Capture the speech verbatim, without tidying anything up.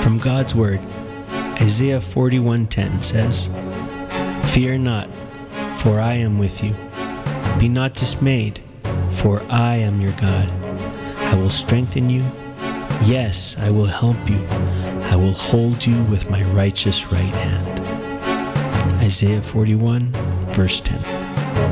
From God's Word, Isaiah forty-one ten says, "Fear not, for I am with you. Be not dismayed, for I am your God. I will strengthen you. Yes, I will help you. I will hold you with my righteous right hand." Isaiah forty-one, verse ten.